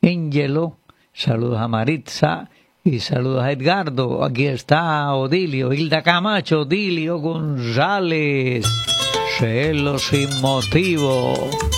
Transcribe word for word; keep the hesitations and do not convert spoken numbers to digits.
Angelo, saludos a Maritza y saludos a Edgardo. Aquí está Odilio, Hilda Camacho, Odilio González, Celo sin motivo.